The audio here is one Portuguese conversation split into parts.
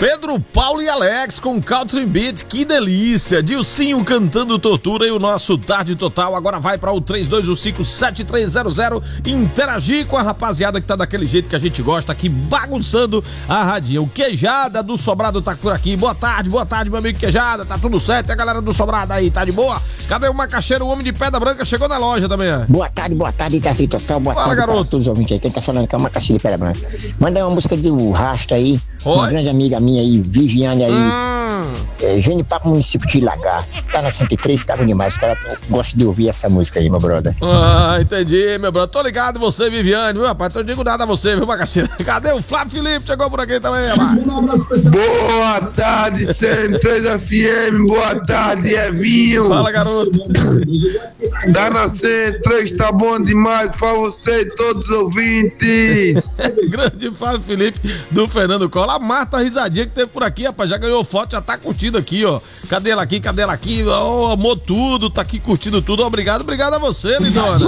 Pedro, Paulo e Alex com Country Beat, que delícia. Dilcinho cantando Tortura e o nosso Tarde Total agora vai para o 3215-7300 interagir com a rapaziada que tá daquele jeito que a gente gosta aqui, bagunçando a radinha. O Queijada do Sobrado tá por aqui. Boa tarde, meu amigo Queijada, tá tudo certo? E a galera do Sobrado aí, tá de boa? Cadê o Macaxeiro, o homem de Pedra Branca, chegou na loja também, ó. Boa tarde, Tarde Total, boa Fala, tarde garoto. para todos os ouvintes aí, quem tá falando que é o Macaxeiro de Pedra Branca. Manda uma música do Rasta aí, uma grande amiga minha aí, Viviane aí, Genipapo, município de Lagar, tá na 103, tá bom demais, os caras gostam de ouvir essa música aí, meu brother. Ah, entendi, meu brother. Tô ligado você, Viviane, viu, rapaz? Tô digo nada a você, viu, Macaxeira? Cadê o Flávio Felipe? Chegou por aqui também, rapaz. Boa tarde, 103 FM, boa tarde, Evinho. Fala, garoto. Tá na 103, tá bom demais pra você e todos os ouvintes. Grande Flávio Felipe do Fernando Collor. A Marta Risadinha que teve por aqui, rapaz, já ganhou foto, já tá curtindo aqui, ó. Cadê ela aqui? Ó, amou tudo, tá aqui curtindo tudo. Obrigado a você, lindona.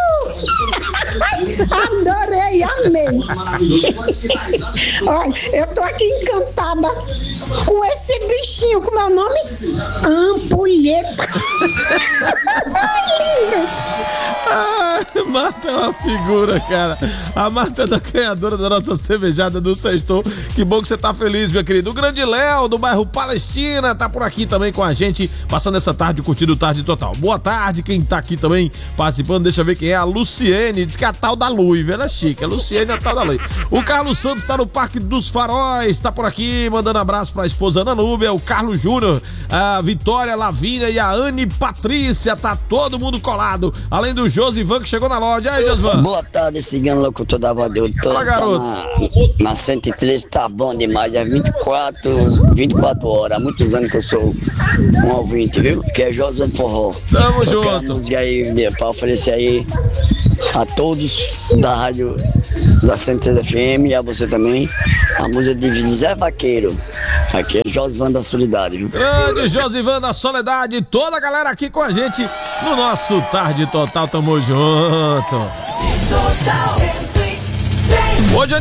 Adorei, amei. Olha, eu tô aqui encantada com esse bichinho, como é o nome? Ampulheta. Lindo. Ah, Marta é uma figura, cara. A Marta é da ganhadora da nossa cervejada do Sextou. Que bom que você tá feliz, meu querido. O grande Léo, do bairro Palestina, tá por aqui também com a gente, passando essa tarde, curtindo o Tarde Total. Boa tarde, quem tá aqui também participando, deixa eu ver quem é. A Luciene, diz que é a tal da Luiva, ela é chique. A Luciene é a tal da Luiva. O Carlos Santos tá no Parque dos Faróis, tá por aqui, mandando abraço pra esposa Ana Núbia, o Carlos Júnior, a Vitória Lavínia e a Anne Patrícia, tá todo mundo colado. Além do Josivan que chegou na loja. Aí, Josivan. Boa tarde, cigano locutor da Voz do Doutor. Fala, garoto. Na 103 tá bom demais, é 24 horas. Há muitos anos que eu sou um ouvinte, viu? Que é José Forró. Tamo Eu quero junto. música aí pra oferecer aí a todos da rádio da 103 FM e a você também. A música de Zé Vaqueiro. Aqui é Josivan da Solidade, viu? Grande Josivan da Soledade, toda a galera aqui com a gente no nosso Tarde Total, tamo junto. Hoje